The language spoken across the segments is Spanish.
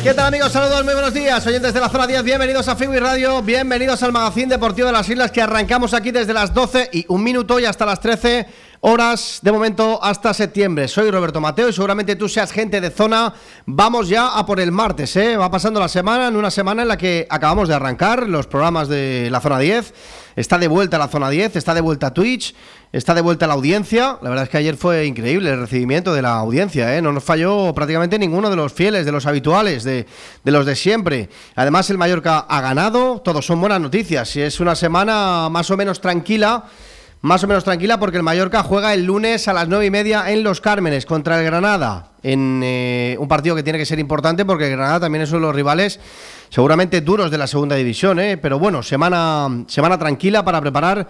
¿Qué tal, amigos? Saludos, muy buenos días, oyentes de la Zona 10, bienvenidos a Fibui Radio, bienvenidos al Magazín Deportivo de las Islas, que arrancamos aquí desde las 12 y un minuto y hasta las 13 horas, de momento hasta septiembre. Soy Roberto Mateo y seguramente tú seas gente de zona. Vamos ya a por el martes, va pasando la semana, en una semana en la que acabamos de arrancar los programas de la Zona 10. Está de vuelta la Zona 10, está de vuelta Twitch, está de vuelta la audiencia. La verdad es que ayer fue increíble el recibimiento de la audiencia, no nos falló prácticamente ninguno de los fieles, de los habituales, de los de siempre. Además, el Mallorca ha ganado, todos son buenas noticias y es una semana más o menos tranquila porque el Mallorca juega el lunes a las 9:30 en Los Cármenes contra el Granada, en un partido que tiene que ser importante porque el Granada también es uno de los rivales seguramente duros de la segunda división, pero bueno, semana tranquila para preparar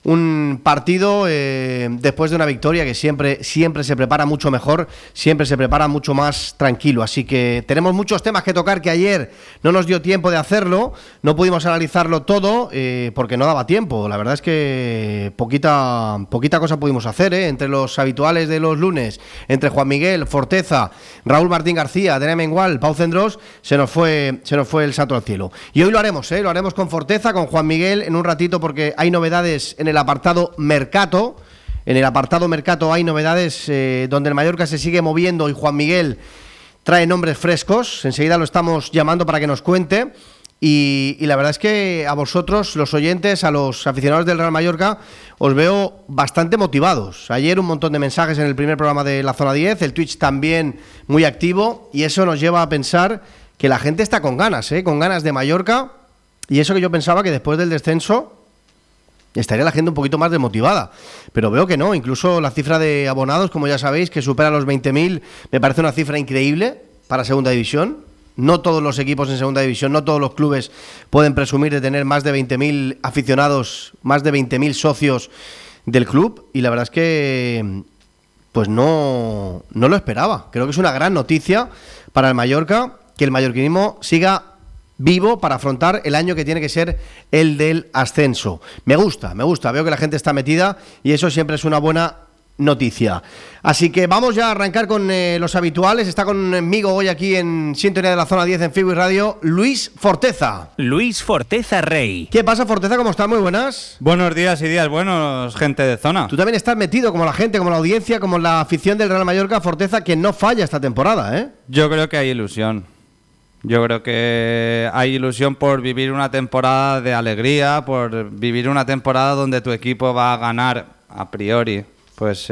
un partido después de una victoria que siempre se prepara mucho mejor, siempre se prepara mucho más tranquilo. Así que tenemos muchos temas que tocar que ayer no nos dio tiempo de hacerlo, no pudimos analizarlo todo porque no daba tiempo. La verdad es que poquita cosa pudimos hacer, entre los habituales de los lunes, entre Juan Miguel, Forteza, Raúl Martín García, Dena Mengual, Pau Cendrós, se nos fue el santo al cielo. Y hoy lo haremos con Forteza, con Juan Miguel en un ratito porque hay novedades en el apartado Mercato. En el apartado Mercato hay novedades donde el Mallorca se sigue moviendo y Juan Miguel trae nombres frescos. Enseguida lo estamos llamando para que nos cuente. Y la verdad es que a vosotros, los oyentes, a los aficionados del Real Mallorca, os veo bastante motivados. Ayer un montón de mensajes en el primer programa de la Zona 10, el Twitch también muy activo, y eso nos lleva a pensar que la gente está con ganas de Mallorca, y eso que yo pensaba que después del descenso estaría la gente un poquito más desmotivada, pero veo que no. Incluso la cifra de abonados, como ya sabéis, que supera los 20.000, me parece una cifra increíble para segunda división. No todos los equipos en segunda división, no todos los clubes pueden presumir de tener más de 20.000 aficionados, más de 20.000 socios del club, y la verdad es que pues no lo esperaba. Creo que es una gran noticia para el Mallorca que el mallorquinismo siga vivo para afrontar el año que tiene que ser el del ascenso. Me gusta, veo que la gente está metida y eso siempre es una buena noticia. Así que vamos ya a arrancar con los habituales. Está conmigo hoy aquí en Sintonía de la Zona 10 en Fibui Radio, Luis Forteza. Luis Forteza Rey. ¿Qué pasa, Forteza? ¿Cómo estás? Muy buenas. Buenos días y días buenos, gente de zona. Tú también estás metido, como la gente, como la audiencia, como la afición del Real Mallorca, Forteza, que no falla esta temporada, Yo creo que hay ilusión. Yo creo que hay ilusión por vivir una temporada de alegría, por vivir una temporada donde tu equipo va a ganar a priori pues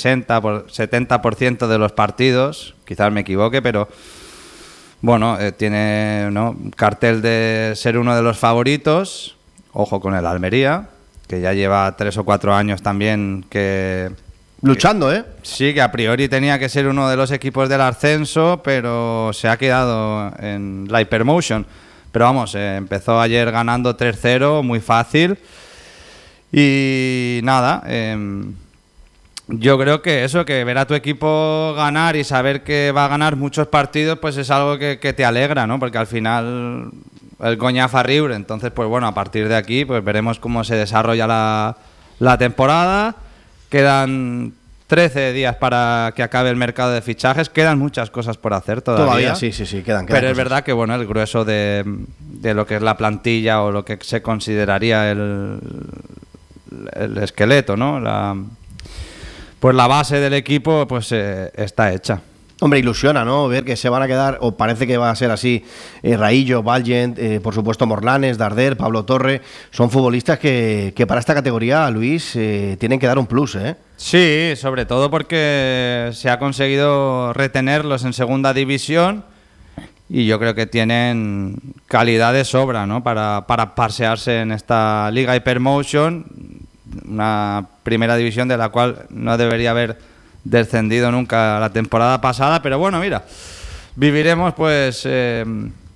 70% de los partidos. Quizás me equivoque, pero bueno, tiene un cartel de ser uno de los favoritos. Ojo con el Almería, que ya lleva 3 o 4 años también luchando, Sí, que a priori tenía que ser uno de los equipos del ascenso, pero se ha quedado en la Hypermotion. Pero vamos, empezó ayer ganando 3-0, muy fácil. Y nada, yo creo que eso, que ver a tu equipo ganar y saber que va a ganar muchos partidos, pues es algo que te alegra, ¿no? Porque al final el coña fa riure. Entonces, pues bueno, a partir de aquí pues veremos cómo se desarrolla la temporada. Quedan 13 días para que acabe el mercado de fichajes. Quedan muchas cosas por hacer todavía. Sí, quedan Pero cosas. Es verdad que bueno, el grueso de lo que es la plantilla o lo que se consideraría el esqueleto, ¿no? La base del equipo pues está hecha. Hombre, ilusiona, ¿no? Ver que se van a quedar, o parece que va a ser así, Raillo, Valgent, por supuesto Morlanes, Darder, Pablo Torre. Son futbolistas que para esta categoría, Luis, tienen que dar un plus, Sí, sobre todo porque se ha conseguido retenerlos en segunda división y yo creo que tienen calidad de sobra, ¿no? Para pasearse en esta Liga Hypermotion, una primera división de la cual no debería haber descendido nunca la temporada pasada, pero bueno, mira, viviremos pues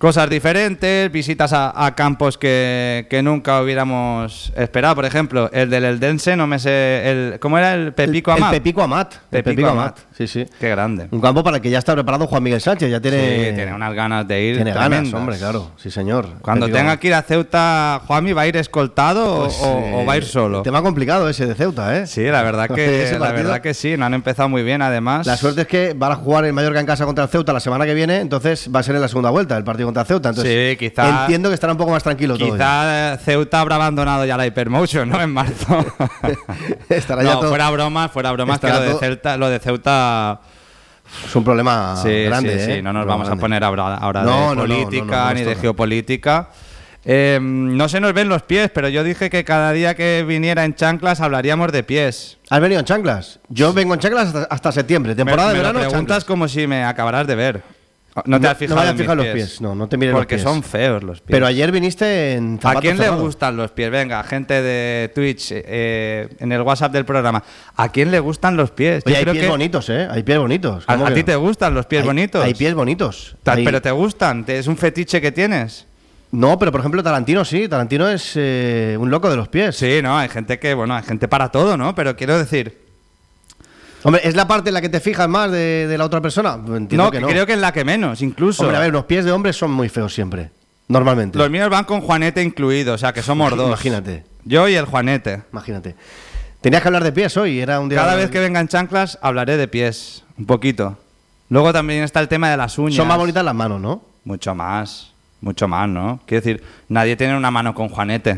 cosas diferentes, visitas a campos que nunca hubiéramos esperado. Por ejemplo, el del Eldense, no me sé... ¿Cómo era? El Pepico Amat. El Pepico Amat. Pepico Amat. Sí. Qué grande. Un campo para el que ya está preparado Juan Miguel Sánchez. Ya tiene... Sí, tiene unas ganas de ir. Tiene tremendas. ganas, hombre, claro. Sí, señor. Cuando Pepico tenga Amat. que ir a Ceuta, Juanmi, ¿va a ir escoltado Pues, o va a ir solo? Tema complicado ese de Ceuta, ¿eh? Sí, la verdad Ese que partido- sí. No han empezado muy bien, además. La suerte es que van a jugar el Mallorca en casa contra el Ceuta la semana que viene, entonces va a ser en la segunda vuelta el partido contra el Ceuta. Entonces, Sí, quizá- entiendo que estará un poco más tranquilo todo. Quizá Ceuta habrá abandonado ya la Hypermotion, ¿no? En marzo. Estará ya No, todo- fuera bromas, que estará lo de Ceuta Es un problema sí, grande, sí, ¿eh? sí, no nos Un vamos problema a poner ahora No, de no, no, política no nos ni de toca. geopolítica. No se nos ven los pies, pero yo dije que cada día que viniera en chanclas hablaríamos de pies. ¿Has venido en chanclas? Yo vengo en chanclas hasta septiembre, temporada me de lo verano. preguntas chanclas. como si me acabaras de ver. No te has fijado me en mis los pies. pies. No te mires los Porque pies. son feos los pies. Pero ayer viniste en ¿A zapato quién le cerrado. gustan los pies? Venga, gente de Twitch, en el WhatsApp del programa. ¿A quién le gustan los pies? Oye, Yo hay creo pies que bonitos, ¿eh? Hay pies bonitos. ¿A ¿Cómo que ti no? te gustan los pies bonitos? Hay pies bonitos. Hay- Pero te gustan, es un fetiche que tienes. No, pero por ejemplo Tarantino sí. Tarantino es un loco de los pies. Sí, no, hay gente hay gente para todo, ¿no? Pero quiero decir, Hombre, ¿es la parte en la que te fijas más de la otra persona? Entiendo no, que que no. creo que es la que menos, incluso. Hombre, a ver, unos pies de hombre son muy feos siempre. Normalmente. Los míos van con Juanete incluido, o sea, que somos dos. Imagínate. Yo y el Juanete. Imagínate. Tenías que hablar de pies hoy, era un día... Cada vez que vengan chanclas hablaré de pies, un poquito. Luego también está el tema de las uñas. Son más bonitas las manos, ¿no? Mucho más, ¿no? Quiero decir, nadie tiene una mano con Juanete.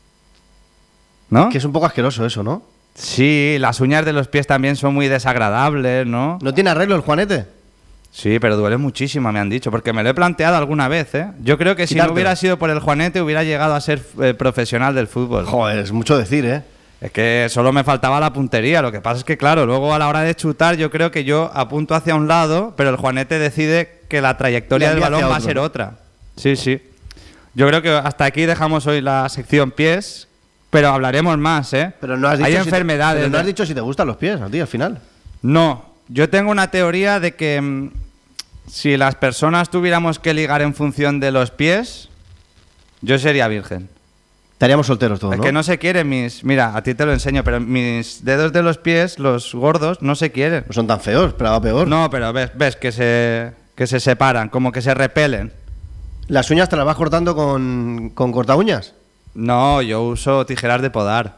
¿No? Que es un poco asqueroso eso, ¿no? Sí, las uñas de los pies también son muy desagradables, ¿no? ¿No tiene arreglo el Juanete? Sí, pero duele muchísimo, me han dicho, porque me lo he planteado alguna vez, ¿eh? Yo creo que si no Quitártelo. hubiera sido por el Juanete hubiera llegado a ser profesional del fútbol. Joder, es mucho decir, ¿eh? Es que solo me faltaba la puntería. Lo que pasa es que, claro, luego a la hora de chutar yo creo que yo apunto hacia un lado, pero el Juanete decide que la trayectoria Y del hacia balón va a otro, ser ¿no? otra. Sí, sí. Yo creo que hasta aquí dejamos hoy la sección pies, pero hablaremos más, ¿eh? Pero no has dicho Hay si enfermedades. pero no has de- dicho si te gustan los pies a ti al final. No, yo tengo una teoría de que si las personas tuviéramos que ligar en función de los pies, yo sería virgen. Estaríamos solteros todos, Es ¿no? que no se quieren mis... Mira, a ti te lo enseño, pero mis dedos de los pies, los gordos, no se quieren. No son tan feos, pero va peor. No, pero ves que se separan, como que se repelen. ¿Las uñas te las vas cortando con corta uñas? No, yo uso tijeras de podar.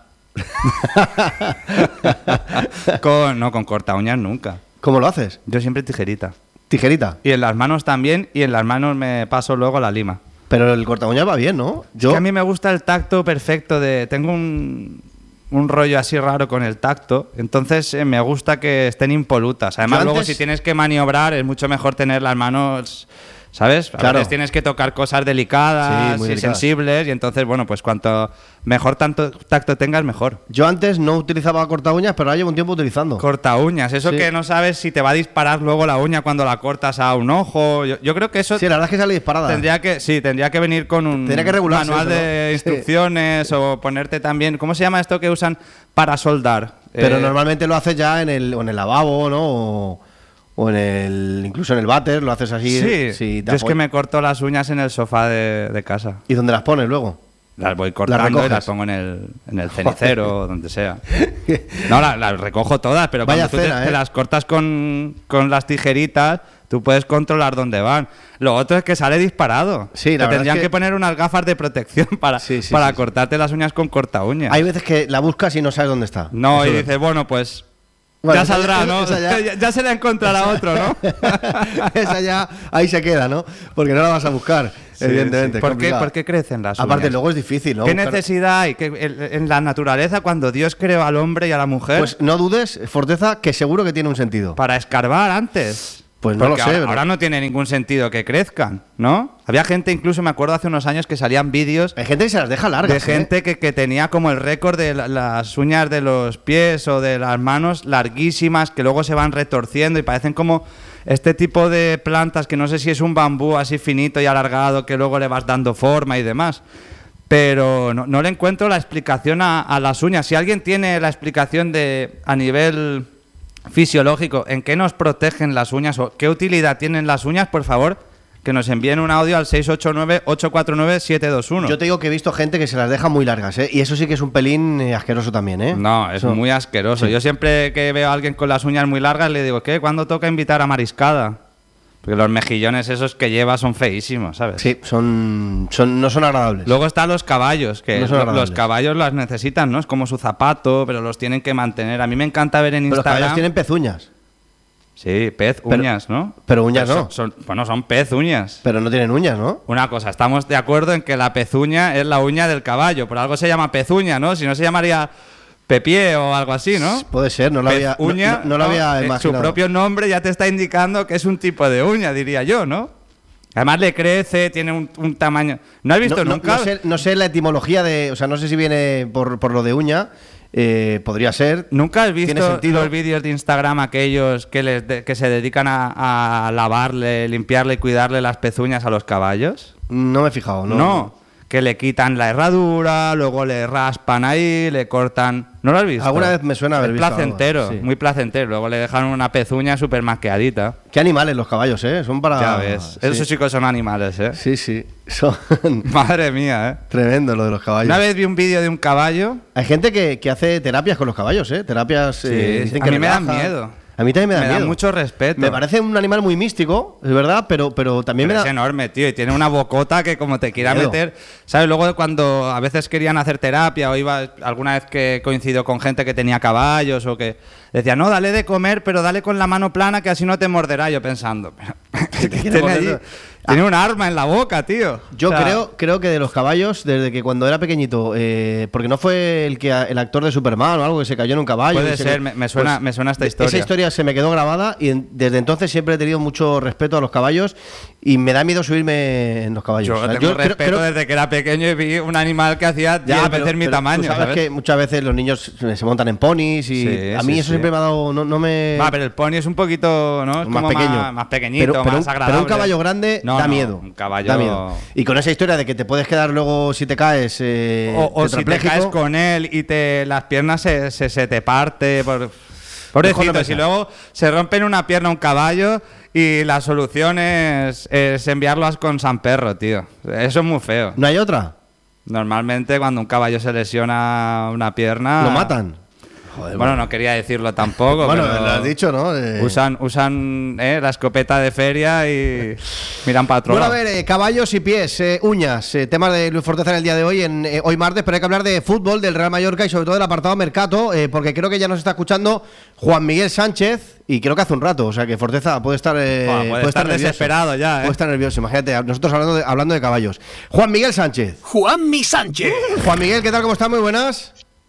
Con corta uñas nunca. ¿Cómo lo haces? Yo siempre tijerita. Tijerita. Y en las manos también, y en las manos me paso luego la lima. Pero el corta uñas va bien, ¿no? Es que a mí me gusta el tacto perfecto de... Tengo un rollo así raro con el tacto, entonces me gusta que estén impolutas. Además, Yo luego antes- si tienes que maniobrar es mucho mejor tener las manos, ¿sabes? A Claro. veces tienes que tocar cosas delicadas Sí, muy y delicadas. sensibles y entonces, bueno, pues cuanto mejor tacto tengas, mejor. Yo antes no utilizaba corta uñas, pero ahora llevo un tiempo utilizando. Corta uñas, eso Sí. que no sabes si te va a disparar luego la uña cuando la cortas a un ojo. Yo creo que eso Sí, la verdad es que sale disparada. tendría que venir con un Tendría que regularse manual eso, ¿no? de Sí. instrucciones o ponerte también, ¿cómo se llama esto que usan para soldar? Pero normalmente lo haces ya en el lavabo, ¿no? O incluso en el váter, lo haces así. Sí, si te yo es que apoy- me corto las uñas en el sofá de casa. ¿Y dónde las pones luego? Las voy cortando y recoges? las pongo en el cenicero o donde sea. No, las recojo todas, pero Vaya cuando tú cena, te ¿eh? las cortas con las tijeritas, tú puedes controlar dónde van. Lo otro es que sale disparado. Sí, la Te verdad tendrían es que que- poner unas gafas de protección para Sí, sí, cortarte las uñas con corta uña. Hay veces que la buscas y no sabes dónde está. No, Eso y es. dices, bueno, pues Bueno, ya esa- saldrá, esa- ¿no? esa ya- ya se la encontrará otro, ¿no? Esa ya ahí se queda, ¿no? Porque no la vas a buscar, Sí, evidentemente. sí. es ¿Por complicado. qué crecen las uñas? Aparte, luego es difícil, ¿no? ¿Qué Buscar- necesidad hay? Que en la naturaleza, cuando Dios creó al hombre y a la mujer, Pues no dudes, Forteza, que seguro que tiene un sentido. para escarbar antes. Pues no Porque lo sé, pero- ahora no tiene ningún sentido que crezcan, ¿no? Había gente, incluso me acuerdo hace unos años, que salían vídeos Hay gente que se las deja largas. de gente que tenía como el récord de las uñas de los pies o de las manos larguísimas, que luego se van retorciendo y parecen como este tipo de plantas que no sé si es un bambú así finito y alargado que luego le vas dando forma y demás. Pero no le encuentro la explicación a las uñas. Si alguien tiene la explicación a nivel fisiológico en qué nos protegen las uñas o qué utilidad tienen las uñas, por favor, que nos envíen un audio al 689-849-721. Yo te digo que he visto gente que se las deja muy largas, ¿eh? Y eso sí que es un pelín asqueroso también, ¿eh? No, es muy asqueroso. Sí. Yo siempre que veo a alguien con las uñas muy largas le digo, ¿qué? ¿Cuándo toca invitar a mariscada? Porque los mejillones esos que lleva son feísimos, ¿sabes? Sí, no son agradables. Luego están los caballos, que no los caballos las necesitan, ¿no? Es como su zapato, pero los tienen que mantener. A mí me encanta ver en Instagram... Pero los caballos tienen pezuñas. Sí, uñas, ¿no? Pero uñas no. Son pez uñas. Pero no tienen uñas, ¿no? Una cosa, estamos de acuerdo en que la pezuña es la uña del caballo. Por algo se llama pezuña, ¿no? Si no se llamaría pepié o algo así, ¿no? Puede ser, no lo había imaginado. Su propio nombre ya te está indicando que es un tipo de uña, diría yo, ¿no? Además le crece, tiene un tamaño... ¿No has visto nunca? No sé la etimología de... O sea, no sé si viene por lo de uña... podría ser. ¿Nunca has visto los vídeos de Instagram aquellos que se dedican a lavarle, limpiarle y cuidarle las pezuñas a los caballos? No me he fijado, ¿no? No, que le quitan la herradura, luego le raspan ahí, le cortan... ¿No lo has visto? Alguna vez me suena haber visto. Es placentero, algo, sí. Muy placentero. Luego le dejan una pezuña súper masqueadita. Qué animales los caballos, ¿eh? Son para... Ya ves, sí. Esos chicos son animales, ¿eh? Sí, sí, son... Madre mía, ¿eh? Tremendo lo de los caballos. Una vez vi un vídeo de un caballo... Hay gente que hace terapias con los caballos, ¿eh? Terapias... Sí, dicen que a mí me dan miedo. A mí también me da miedo. Me da mucho respeto. Me parece un animal muy místico, es verdad, pero también me da... Es enorme, tío, y tiene una bocota que como te quiera meter... ¿Sabes? Luego cuando a veces querían hacer terapia o iba alguna vez que coincidió con gente que tenía caballos o que decía, no, dale de comer, pero dale con la mano plana que así no te morderá. Yo pensando, tiene un arma en la boca, tío. Yo creo que de los caballos, desde que cuando era pequeñito, porque no fue el actor de Superman o algo que se cayó en un caballo. Puede ser, me suena esta historia. Esa historia se me quedó grabada y desde entonces siempre he tenido mucho respeto a los caballos y me da miedo subirme en los caballos. Yo tengo respeto desde que era pequeño y vi un animal que hacía 10 veces mi tamaño. Tú sabes que muchas veces los niños se montan en ponis y a mí eso siempre me ha dado... No me... pero el pony es un poquito, ¿no? Es más como pequeño. Más pequeñito, más agradable. Pero un caballo grande da miedo. Un caballo... Da miedo. Y con esa historia de que te puedes quedar luego si te caes o si te caes con él y las piernas se te parte... Pobrecito, si luego se rompen una pierna un caballo y la solución es enviarlo con San Perro, tío. Eso es muy feo. ¿No hay otra? Normalmente cuando un caballo se lesiona una pierna... ¿Lo matan? Joder, bueno, no quería decirlo tampoco. Bueno, pero lo has dicho, ¿no? Usan la escopeta de feria y miran para otro lado. Bueno, a ver, caballos y pies, uñas, temas de Luis Forteza en el día de hoy, hoy martes, pero hay que hablar de fútbol, del Real Mallorca y sobre todo del apartado Mercato, porque creo que ya nos está escuchando Juan Miguel Sánchez y creo que hace un rato, o sea que Forteza puede estar puede estar desesperado ya, Puede estar nervioso, imagínate, nosotros hablando de caballos. Juan Miguel Sánchez. Juanmi Sánchez. Juan Miguel, ¿qué tal? ¿Cómo estás? Muy buenas.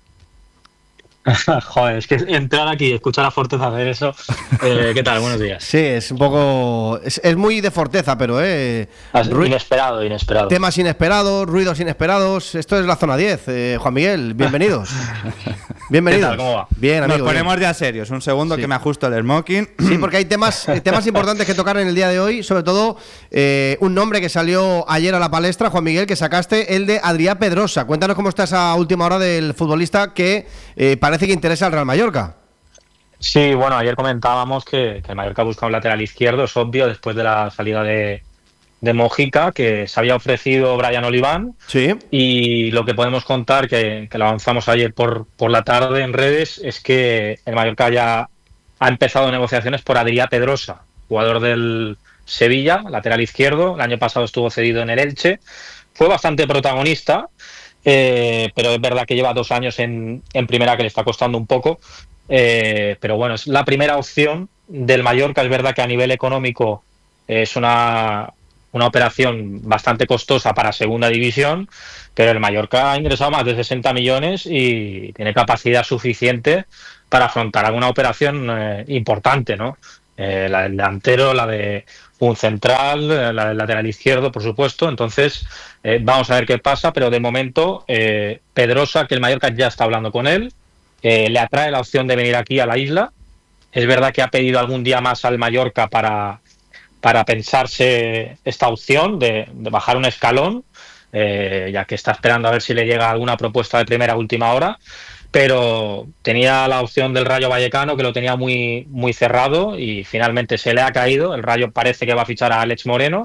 Joder, es que entrar aquí y escuchar a Forteza hacer eso. ¿Qué tal? Buenos días. Sí, es un poco... Es muy de Forteza, pero... Inesperado. Temas inesperados, ruidos inesperados. Esto es la zona 10. Juan Miguel, bienvenidos. Bienvenidos. ¿Qué tal? ¿Cómo va? Bien, amigo. Nos ponemos ya serios. Un segundo que me ajusto el smoking. Sí, porque hay temas importantes que tocar en el día de hoy. Sobre todo, un nombre que salió ayer a la palestra, Juan Miguel, que sacaste, el de Adrià Pedrosa. Cuéntanos cómo está esa última hora del futbolista que parece que interesa al Real Mallorca. Sí, bueno, ayer comentábamos que el Mallorca busca un lateral izquierdo, es obvio, después de la salida de Mojica, que se había ofrecido Brian Oliván. Sí. Y lo que podemos contar, que lo avanzamos ayer por la tarde en redes, es que el Mallorca ya ha empezado negociaciones por Adrià Pedrosa, jugador del Sevilla, lateral izquierdo. El año pasado estuvo cedido en el Elche. Fue bastante protagonista, pero es verdad que lleva 2 años en primera, que le está costando un poco. Pero bueno, es la primera opción del Mallorca. Es verdad que a nivel económico es una operación bastante costosa para segunda división, pero el Mallorca ha ingresado más de 60 millones y tiene capacidad suficiente para afrontar alguna operación importante, ¿no? La del delantero, la de un central, la del lateral izquierdo, por supuesto. Entonces, vamos a ver qué pasa, pero de momento, Pedrosa, que el Mallorca ya está hablando con él, le atrae la opción de venir aquí a la isla. Es verdad que ha pedido algún día más al Mallorca para pensarse esta opción de bajar un escalón, ya que está esperando a ver si le llega alguna propuesta de primera a última hora. Pero tenía la opción del Rayo Vallecano, que lo tenía muy, muy cerrado, y finalmente se le ha caído. El Rayo parece que va a fichar a Alex Moreno,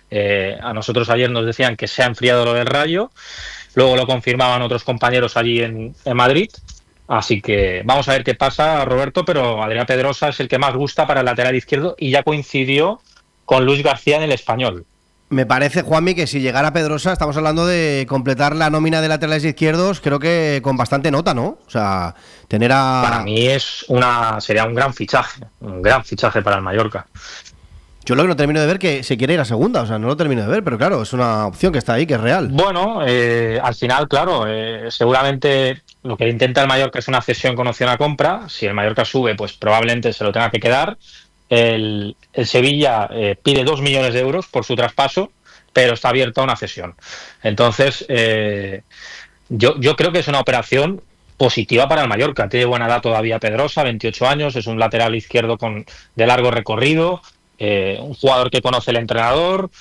A nosotros ayer nos decían que se ha enfriado lo del Rayo, luego lo confirmaban otros compañeros allí en Madrid. Así que vamos a ver qué pasa, Roberto, pero Adrián Pedrosa es el que más gusta para el lateral izquierdo y ya coincidió con Luis García en el Español. Me parece, Juanmi, que si llegara Pedrosa, estamos hablando de completar la nómina de laterales izquierdos, creo que con bastante nota, ¿no? O sea, tener a... Para mí sería un gran fichaje para el Mallorca. Yo lo que no termino de ver que se quiere ir a segunda, o sea, no lo termino de ver, pero claro, es una opción que está ahí, que es real. Bueno, al final, claro, seguramente lo que intenta el Mallorca es una cesión con opción a compra. Si el Mallorca sube, pues probablemente se lo tenga que quedar. El Sevilla pide 2 millones de euros por su traspaso, pero está abierto a una cesión. Entonces, yo creo que es una operación positiva para el Mallorca. Tiene buena edad todavía Pedrosa, 28 años, es un lateral izquierdo de largo recorrido, un jugador que conoce el entrenador.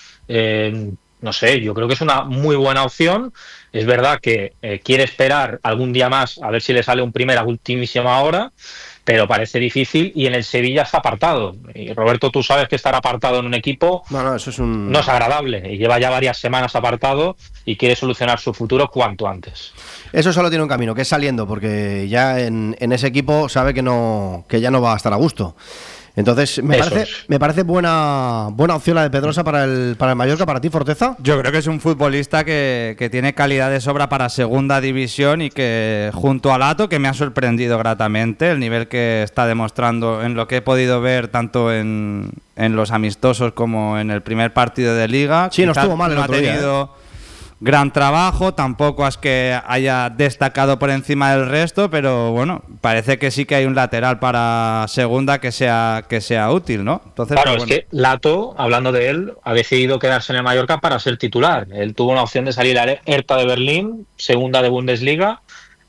No sé, yo creo que es una muy buena opción. Es verdad que quiere esperar algún día más a ver si le sale un primer a ultimísima hora, pero parece difícil y en el Sevilla está apartado. Y Roberto, tú sabes que estar apartado en un equipo no es agradable y lleva ya varias semanas apartado y quiere solucionar su futuro cuanto antes. Eso solo tiene un camino, que es saliendo, porque ya en ese equipo sabe que ya no va a estar a gusto. Entonces, me parece buena opción la de Pedrosa para el Mallorca. ¿Para ti, Forteza? Yo creo que es un futbolista que tiene calidad de sobra para segunda división y que junto a Lato, que me ha sorprendido gratamente el nivel que está demostrando en lo que he podido ver tanto en los amistosos como en el primer partido de Liga. Sí, no estuvo mal el otro día. Ha tenido gran trabajo, tampoco es que haya destacado por encima del resto, pero bueno, parece que sí que hay un lateral para segunda que sea útil, ¿no? Entonces, claro, bueno. Es que Lato, hablando de él, ha decidido quedarse en el Mallorca para ser titular. Él tuvo una opción de salir a Hertha de Berlín, segunda de Bundesliga,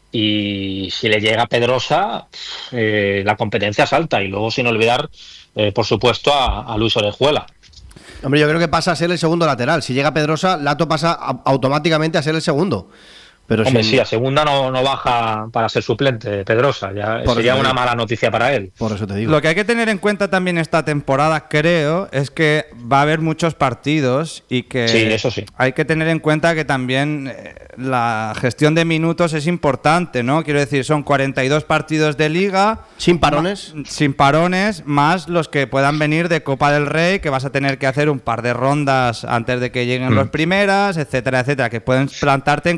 y si le llega Pedrosa, la competencia salta. Y luego, sin olvidar, por supuesto, a Luis Orejuela. Hombre, yo creo que pasa a ser el segundo lateral. Si llega Pedrosa, Lato pasa automáticamente a ser el segundo. Pero hombre, sí, a segunda no baja para ser suplente Pedrosa. Ya sería una mala noticia para él. Por eso te digo. Lo que hay que tener en cuenta también esta temporada, creo, es que va a haber muchos partidos y que sí, eso sí. Hay que tener en cuenta que también la gestión de minutos es importante, ¿no? Quiero decir, son 42 partidos de Liga. Sin parones. Sin parones, más los que puedan venir de Copa del Rey, que vas a tener que hacer un par de rondas antes de que lleguen los primeras, etcétera, etcétera, que pueden plantarte en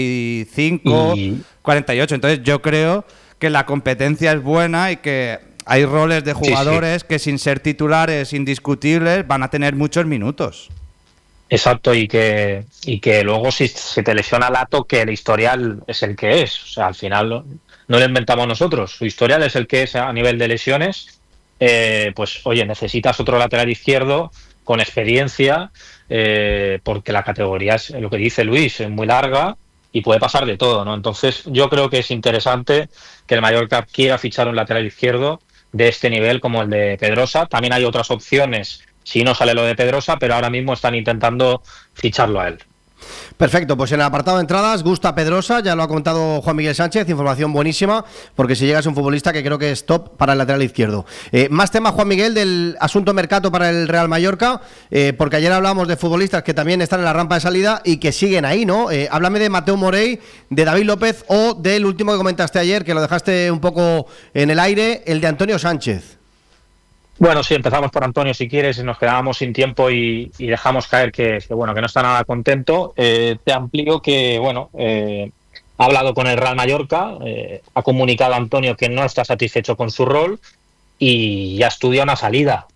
45, 48. Entonces yo creo que la competencia es buena y que hay roles de jugadores que sin ser titulares indiscutibles van a tener muchos minutos. Exacto, y que luego si se te lesiona Lato, que el historial es el que es. O sea, al final no lo inventamos nosotros. Su historial es el que es a nivel de lesiones. Pues oye, necesitas otro lateral izquierdo con experiencia, porque la categoría es lo que dice Luis, es muy larga y puede pasar de todo, ¿no? Entonces yo creo que es interesante que el Mallorca quiera fichar un lateral izquierdo de este nivel como el de Pedrosa. También hay otras opciones si no sale lo de Pedrosa, pero ahora mismo están intentando ficharlo a él. Perfecto, pues en el apartado de entradas gusta Pedrosa, ya lo ha contado Juan Miguel Sánchez, información buenísima, porque si llega es un futbolista que creo que es top para el lateral izquierdo. Más tema, Juan Miguel, del asunto mercado para el Real Mallorca, porque ayer hablábamos de futbolistas que también están en la rampa de salida y que siguen ahí, ¿no? Háblame de Mateu Morey, de David López o del último que comentaste ayer, que lo dejaste un poco en el aire, el de Antonio Sánchez. Bueno, sí, empezamos por Antonio si quieres, nos quedábamos sin tiempo y dejamos caer que no está nada contento. Te amplío que, ha hablado con el Real Mallorca, ha comunicado a Antonio que no está satisfecho con su rol y ya estudia una salida.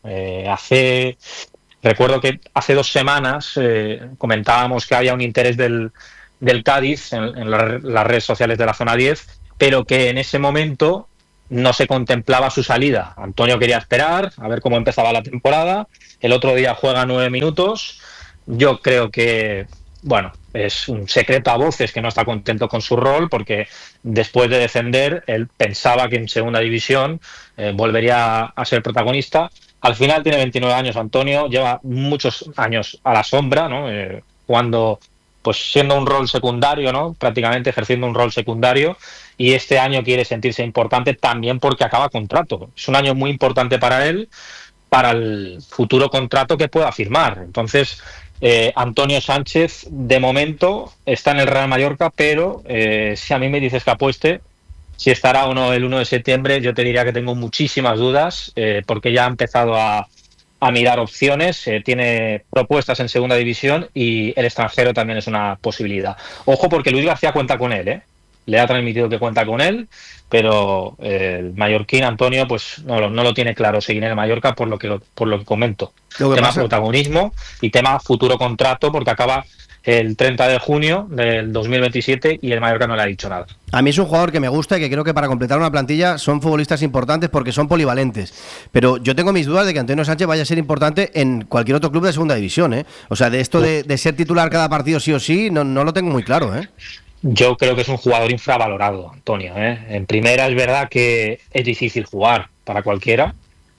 Recuerdo que hace 2 semanas comentábamos que había un interés del Cádiz en las redes sociales de la Zona 10, pero que en ese momento no se contemplaba su salida. Antonio quería esperar a ver cómo empezaba la temporada. El otro día juega 9 minutos. Yo creo que, es un secreto a voces que no está contento con su rol, porque después de descender, él pensaba que en segunda división volvería a ser protagonista. Al final tiene 29 años Antonio, lleva muchos años a la sombra, ¿no? Siendo un rol secundario, ¿no? Prácticamente ejerciendo un rol secundario, y este año quiere sentirse importante también porque acaba contrato. Es un año muy importante para él, para el futuro contrato que pueda firmar. Entonces, Antonio Sánchez, de momento, está en el Real Mallorca, pero si a mí me dices que apueste, si estará o no el 1 de septiembre, yo te diría que tengo muchísimas dudas, porque ya ha empezado a mirar opciones, tiene propuestas en segunda división y el extranjero también es una posibilidad. Ojo, porque Luis García cuenta con él, le ha transmitido que cuenta con él, pero el mallorquín Antonio pues no lo tiene claro seguir en el Mallorca por lo que comento. Tema protagonismo y tema futuro contrato, porque acaba el 30 de junio del 2027 y el Mallorca no le ha dicho nada. A mí es un jugador que me gusta y que creo que para completar una plantilla son futbolistas importantes porque son polivalentes. Pero yo tengo mis dudas de que Antonio Sánchez vaya a ser importante en cualquier otro club de segunda división, ¿eh? O sea, de esto de ser titular cada partido sí o sí, no lo tengo muy claro, ¿eh? Yo creo que es un jugador infravalorado, Antonio, ¿eh? En primera es verdad que es difícil jugar para cualquiera,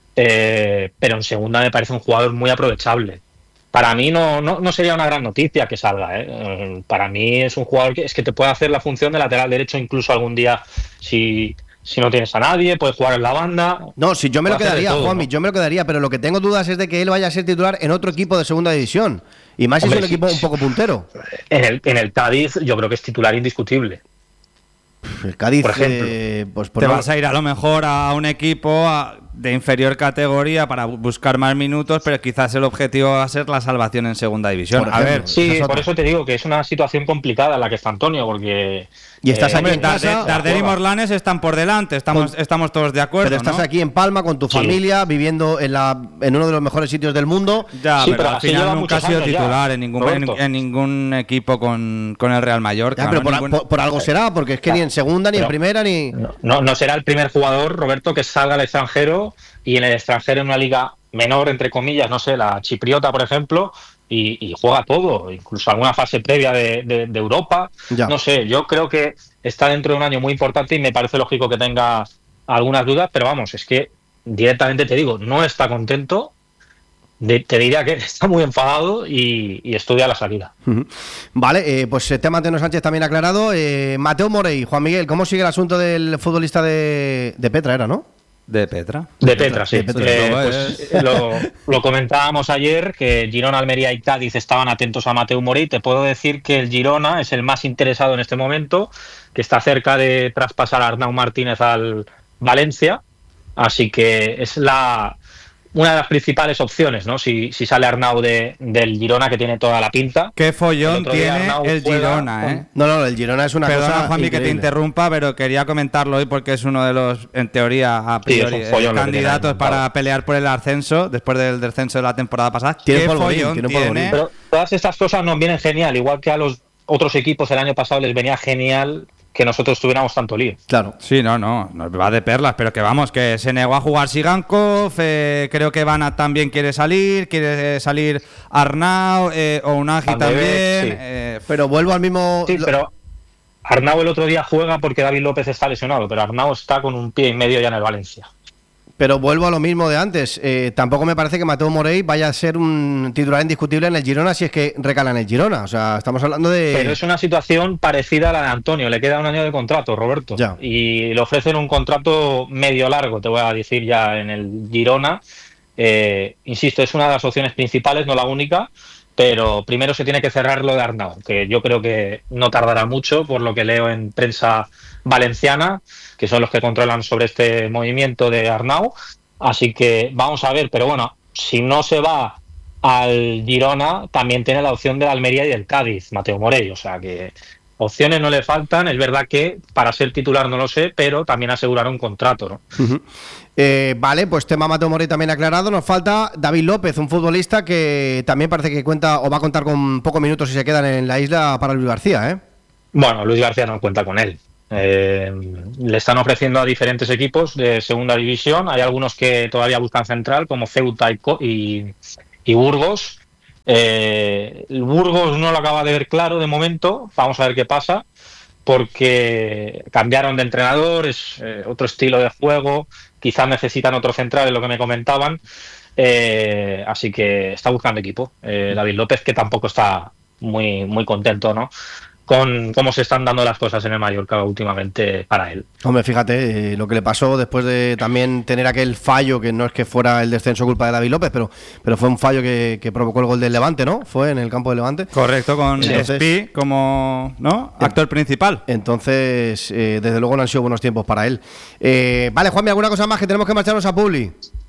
pero en segunda me parece un jugador muy aprovechable. Para mí no sería una gran noticia que salga, ¿eh? Para mí es un jugador que te puede hacer la función de lateral derecho incluso algún día si no tienes a nadie, puedes jugar en la banda. No, si yo me lo quedaría, Juanmi, yo me lo quedaría, pero lo que tengo dudas es de que él vaya a ser titular en otro equipo de segunda división. Y más si es un equipo un poco puntero. En el Cádiz yo creo que es titular indiscutible. El Cádiz, por ejemplo, pues te vas a ir a lo mejor a un equipo de inferior categoría para buscar más minutos, pero quizás el objetivo va a ser la salvación en segunda división. A ver, sí, por eso te digo que es una situación complicada la que está Antonio, porque y estás aquí en casa. Darder y Morlanes están por delante, estamos todos de acuerdo. Pero estás ¿no? aquí en Palma con tu familia, viviendo en uno de los mejores sitios del mundo. Ya, sí, pero al final nunca ha sido titular ya, en ningún equipo con el Real Mallorca. Ya, pero por algo será, porque es que ni en segunda, ni en primera, ni... No será el primer jugador, Roberto, que salga al extranjero y en el extranjero en una liga menor, entre comillas, no sé, la chipriota, por ejemplo, y juega todo, incluso alguna fase previa de Europa. Ya. No sé, yo creo que está dentro de un año muy importante y me parece lógico que tenga algunas dudas, pero vamos, es que directamente te digo, no está contento. Te diría que está muy enfadado y estudia la salida. Vale, pues el tema Antonio Sánchez también aclarado. Mateo Morey, Juan Miguel, ¿cómo sigue el asunto del futbolista de Petra, era, no? De Petra, sí. De Petra. Pues, lo comentábamos ayer, que Girona, Almería y Cádiz estaban atentos a Mateu Morey. Te puedo decir que el Girona es el más interesado en este momento, que está cerca de traspasar a Arnau Martínez al Valencia. Así que es una de las principales opciones, ¿no? Si sale Arnau del Girona, que tiene toda la pinta. Qué follón tiene el Girona, ¿eh? No, el Girona es una cosa Perdona, Juanmi, que te interrumpa, pero quería comentarlo hoy porque es uno de los, en teoría, a priori, candidatos para pelear por el ascenso, después del descenso de la temporada pasada. Qué follón tiene. Pero todas estas cosas nos vienen genial, igual que a los otros equipos el año pasado les venía genial que nosotros tuviéramos tanto lío. Claro. Sí, nos va de perlas, pero que vamos, que se negó a jugar Sigankov, creo que Vanat también quiere salir Arnau, Ounagi también. Sí. Pero vuelvo al mismo... Sí, pero Arnau el otro día juega porque David López está lesionado, pero Arnau está con un pie y medio ya en el Valencia. Pero vuelvo a lo mismo de antes. Tampoco me parece que Mateu Morey vaya a ser un titular indiscutible en el Girona si es que recala en el Girona. O sea, estamos hablando de... Pero es una situación parecida a la de Antonio. Le queda un año de contrato, Roberto. Ya. Y le ofrecen un contrato medio largo, te voy a decir, ya en el Girona. Insisto, es una de las opciones principales, no la única. Pero primero se tiene que cerrar lo de Arnau, que yo creo que no tardará mucho, por lo que leo en prensa valenciana, que son los que controlan sobre este movimiento de Arnau. Así que vamos a ver, pero bueno, si no se va al Girona, también tiene la opción de la Almería y del Cádiz, Mateu Morey. O sea que opciones no le faltan. Es verdad que para ser titular no lo sé, pero también asegurar un contrato, ¿no? Vale, pues tema Mateu Morey también aclarado. Nos falta David López, un futbolista que también parece que cuenta o va a contar con pocos minutos si se quedan en la isla para Luis García, ¿eh? Bueno, Luis García no cuenta con él. Le están ofreciendo a diferentes equipos de segunda división. Hay algunos que todavía buscan central, como Ceuta y Burgos. El Burgos no lo acaba de ver claro de momento. Vamos a ver qué pasa, porque cambiaron de entrenador, es otro estilo de juego. Quizás necesitan otro central, es lo que me comentaban. Así que está buscando equipo. David López, que tampoco está muy, muy contento, ¿no? con cómo se están dando las cosas en el Mallorca últimamente para él. Hombre, fíjate lo que le pasó después de también tener aquel fallo, que no es que fuera el descenso culpa de David López, pero fue un fallo que provocó el gol del Levante, ¿no? Fue en el campo del Levante. Correcto, con Espi como actor principal. Entonces, desde luego no han sido buenos tiempos para él. Vale, Juanmi, ¿alguna cosa más? Que tenemos que marcharnos a Publi.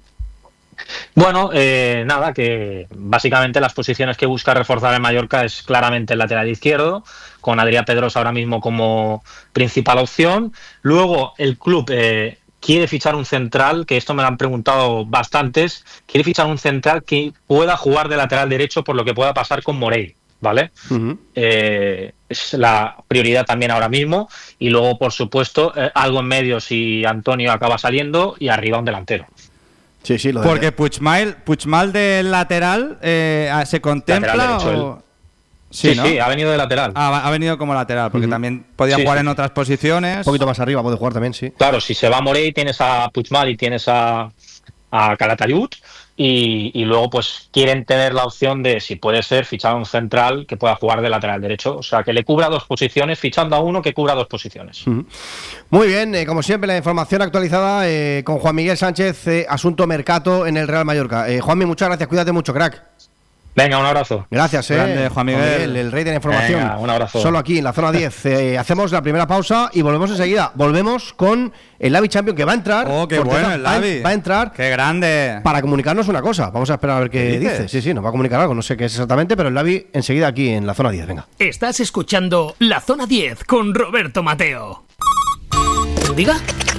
Bueno, nada, que básicamente las posiciones que busca reforzar el Mallorca es claramente el lateral izquierdo, con Adrià Pedrosa ahora mismo como principal opción. Luego el club quiere fichar un central, que esto me lo han preguntado bastantes, quiere fichar un central que pueda jugar de lateral derecho por lo que pueda pasar con Morey, ¿vale? Uh-huh. Es la prioridad también ahora mismo. Y luego, por supuesto, algo en medio si Antonio acaba saliendo y arriba un delantero. Sí, porque Puigmal del lateral se contempla lateral o... Sí, ha venido de lateral. Ha venido como lateral, porque también podía jugar en otras posiciones. Un poquito más arriba puede jugar también, sí. Claro, si se va Morey tienes a Puigmal y tienes a Calatayud y luego pues quieren tener la opción de, si puede ser, fichar a un central que pueda jugar de lateral derecho. O sea, que le cubra dos posiciones, fichando a uno que cubra dos posiciones. Muy bien, como siempre, la información actualizada con Juan Miguel Sánchez, asunto mercado en el Real Mallorca. Juanmi, muchas gracias, cuídate mucho, crack. Venga, un abrazo. Gracias, grande, Juan Miguel, el rey de la información. Venga, un abrazo. Solo aquí, en la zona 10. Hacemos la primera pausa y volvemos enseguida. Volvemos con el Lavi Champion, que va a entrar. ¡Oh, qué bueno el Lavi! Va a entrar. ¡Qué grande! Para comunicarnos una cosa. Vamos a esperar a ver qué dice. Sí, nos va a comunicar algo. No sé qué es exactamente, pero el Lavi enseguida aquí en la zona 10. Venga. Estás escuchando La Zona 10 con Roberto Mateo. ¿Diga?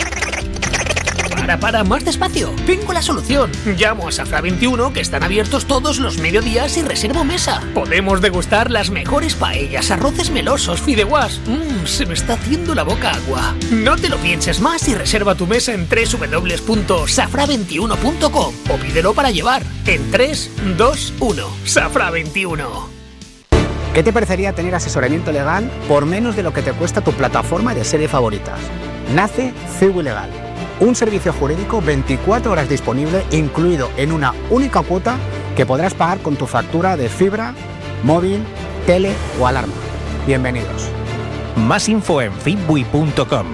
Para, más despacio. Tengo la solución. Llamo a Safra 21, que están abiertos todos los mediodías, y reservo mesa. Podemos degustar las mejores paellas, arroces melosos, fideuás. Se me está haciendo la boca agua. No te lo pienses más y reserva tu mesa en www.safra21.com o pídelo para llevar en 3, 2, 1. Safra 21. ¿Qué te parecería tener asesoramiento legal por menos de lo que te cuesta tu plataforma de serie favoritas? Nace CEU Legal. Un servicio jurídico 24 horas disponible, incluido en una única cuota que podrás pagar con tu factura de fibra, móvil, tele o alarma. Bienvenidos. Más info en fitbui.com.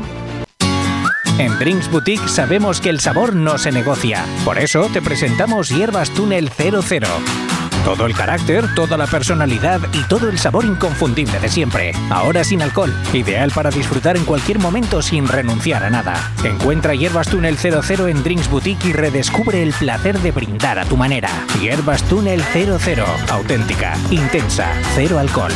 En Drinks Boutique sabemos que el sabor no se negocia. Por eso te presentamos Hierbas Túnel 00. Todo el carácter, toda la personalidad y todo el sabor inconfundible de siempre. Ahora sin alcohol. Ideal para disfrutar en cualquier momento sin renunciar a nada. Encuentra Hierbas Túnel 00 en Drinks Boutique y redescubre el placer de brindar a tu manera. Hierbas Túnel 00. Auténtica, intensa, cero alcohol.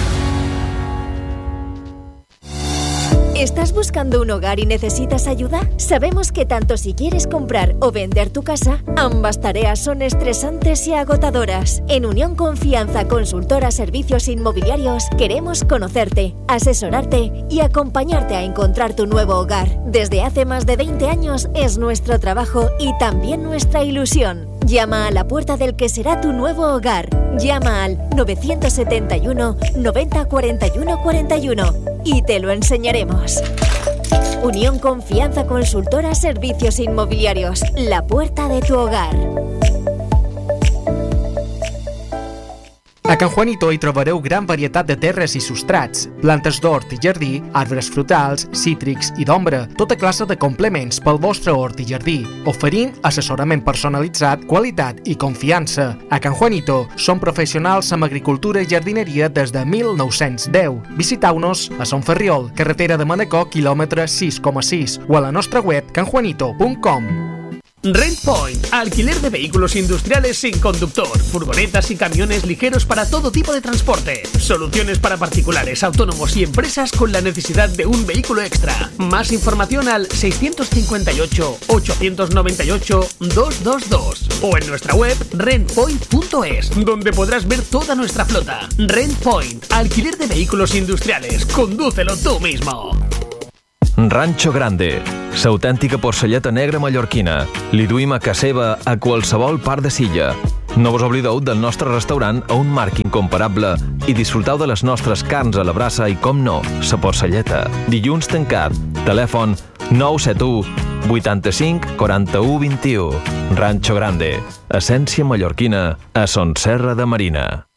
¿Estás buscando un hogar y necesitas ayuda? Sabemos que tanto si quieres comprar o vender tu casa, ambas tareas son estresantes y agotadoras. En Unión Confianza Consultora Servicios Inmobiliarios queremos conocerte, asesorarte y acompañarte a encontrar tu nuevo hogar. Desde hace más de 20 años es nuestro trabajo y también nuestra ilusión. Llama a la puerta del que será tu nuevo hogar. Llama al 971 90 41 41 y te lo enseñaremos. Unión Confianza Consultora Servicios Inmobiliarios, la puerta de tu hogar. A Can Juanito hi trobareu gran varietat de terres i substrats, plantes d'hort i jardí, arbres frutals, cítrics i d'ombra, tota classe de complements pel vostre hort i jardí, oferint assessorament personalitzat, qualitat i confiança. A Can Juanito som professionals amb agricultura i jardineria des de 1910. Visiteu-nos a Son Ferriol, carretera de Manacor, quilòmetre 6,6 o a la nostra web canjuanito.com. Rent Point, alquiler de vehículos industriales sin conductor, furgonetas y camiones ligeros para todo tipo de transporte. Soluciones para particulares, autónomos y empresas con la necesidad de un vehículo extra. Más información al 658-898-222 o en nuestra web rentpoint.es, donde podrás ver toda nuestra flota. Rent Point, alquiler de vehículos industriales. Condúcelo tú mismo. Rancho Grande, l'autèntica porcelleta negra mallorquina. Li duim a casa seva a qualsevol part de Silla. No vos oblideu del nostre restaurant a un marc incomparable i disfruteu de les nostres carns a la brasa i, com no, la porcelleta. Dilluns tancat. Telèfon 971 85 41 21. Rancho Grande, essència mallorquina a Son Serra de Marina.